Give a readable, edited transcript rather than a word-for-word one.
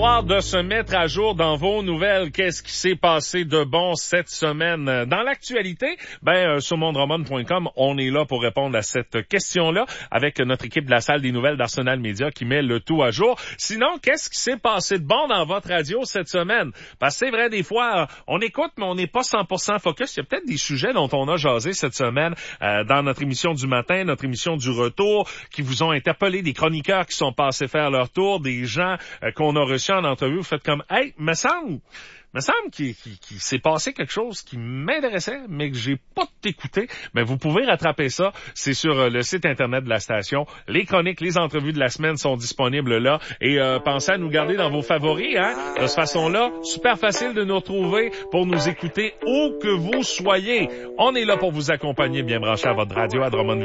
Histoire de se mettre à jour dans vos nouvelles. Qu'est-ce qui s'est passé de bon cette semaine dans l'actualité? Sur mondroman.com, on est là pour répondre à cette question-là avec notre équipe de la salle des nouvelles d'Arsenal Média qui met le tout à jour. Sinon, qu'est-ce qui s'est passé de bon dans votre radio cette semaine? Parce que c'est vrai, des fois, on écoute, mais on n'est pas 100% focus. Il y a peut-être des sujets dont on a jasé cette semaine dans notre émission du matin, notre émission du retour, qui vous ont interpellé, des chroniqueurs qui sont passés faire leur tour, des gens qu'on a reçus en entrevue. Vous faites comme, hey, me semble qu'il s'est passé quelque chose qui m'intéressait, mais que j'ai pas tout écouté. Mais vous pouvez rattraper ça. C'est sur le site Internet de la station. Les chroniques, les entrevues de la semaine sont disponibles là. Et pensez à nous garder dans vos favoris. De cette façon-là, super facile de nous retrouver pour nous écouter où que vous soyez. On est là pour vous accompagner, bien branché à votre radio à Drummondville.